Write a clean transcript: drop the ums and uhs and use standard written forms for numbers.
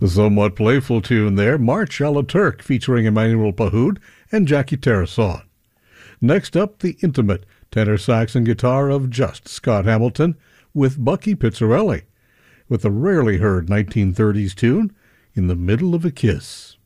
The somewhat playful tune there, March à la Turk, featuring Emmanuel Pahoud and Jackie Tarasson. Next up, the intimate tenor sax and guitar of just Scott Hamilton with Bucky Pizzarelli, with a rarely heard 1930s tune, In the Middle of a Kiss.